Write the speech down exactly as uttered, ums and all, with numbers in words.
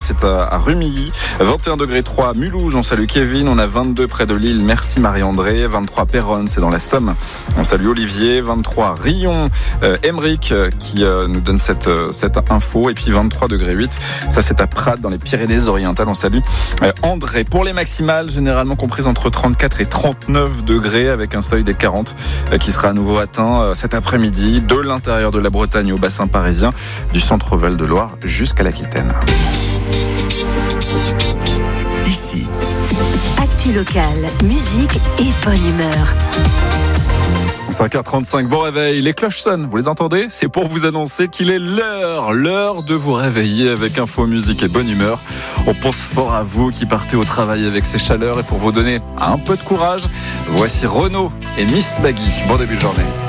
c'est à, à Rumilly. vingt et un degrés trois à Mulhouse, on salue Kevin. On a vingt-deux près de Lille, merci Marie-André. vingt-trois Péronne, c'est dans la Somme. On salue Olivier. vingt-trois Rion, euh, Emeric euh, qui euh, nous donne cette, euh, cette info. Et puis vingt-trois degrés huit, ça c'est à Prades dans les Pyrénées-Orientales. On salue euh, André. Pour les maximales, généralement comprises entre trente-quatre et trente-neuf degrés avec un seuil des quarante euh, qui sera à nouveau atteint euh, cet après-midi de l'intérieur de la Bretagne au bassin parisien, du centre Val-de-Loire jusqu'à l'Aquitaine. Ici, actu locale, musique et bonne humeur. cinq heures trente-cinq, bon réveil, les cloches sonnent, vous les entendez ? C'est pour vous annoncer qu'il est l'heure, l'heure de vous réveiller avec info, musique et bonne humeur. On pense fort à vous qui partez au travail avec ces chaleurs et pour vous donner un peu de courage, voici Renaud et Miss Baggy. Bon début de journée.